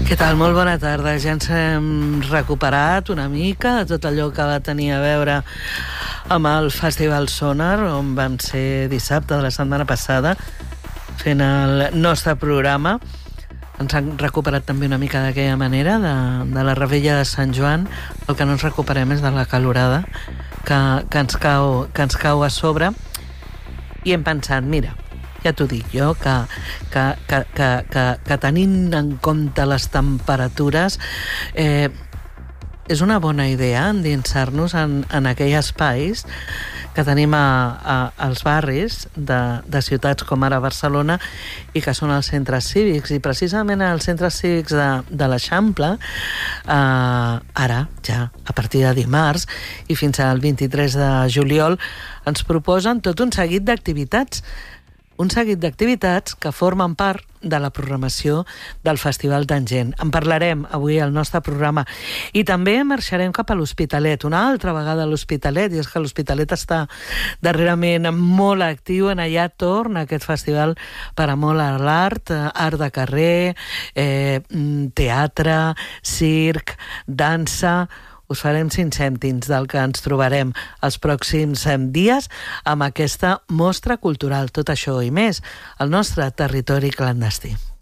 Què tal? Molt bona tarda. Ja ens hem recuperat una mica de tot allò que va tenir a veure amb el Festival Sonar, on vam ser dissabte de la setmana passada fent el nostre programa. Ens han recuperat també una mica d'aquella manera de la revetlla de Sant Joan. El que no ens recuperem és de la calorada que ens cau a sobre. I hem pensat, mira, ja t'ho dic jo, que tenint en compte les temperatures, és una bona idea endinsar-nos en aquells espais que tenim als barris de ciutats com ara Barcelona i que són els centres cívics. I precisament els centres cívics de l'Eixample, ara, ja, a partir de dimarts i fins al 23 de juliol, ens proposen tot un seguit d'activitats que formen part de la programació del Festival d'Enghien. En parlarem avui al nostre programa. I també marxarem cap a l'Hospitalet, una altra vegada a l'Hospitalet, i és que l'Hospitalet està darrerament molt actiu en allà torn a aquest festival per amor a l'art, art de carrer, teatre, circ, dansa. Us farem 5 cèntims del que ens trobarem els pròxims dies amb aquesta mostra cultural. Tot això i més al nostre territori clandestí.